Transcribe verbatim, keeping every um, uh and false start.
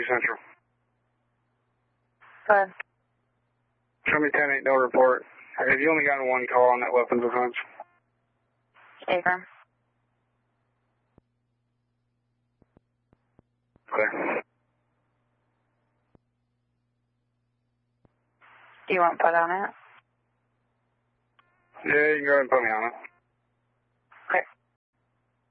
Central. Go ahead. Show me ten eight, no report. Have you only gotten one call on that weapons offense? Affirm. Okay. Do you want put on it? Yeah, you can go ahead and put me on it.